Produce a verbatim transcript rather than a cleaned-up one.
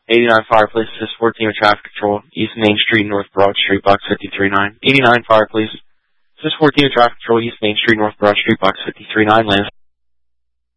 eighty-nine Fire, please. Assist fourteen with traffic control. East Main Street, North Broad Street, box fifty-three nine. eighty-nine Fire, please. Assist fourteen with traffic control. East Main Street, North Broad Street, box fifty-three nine. Land.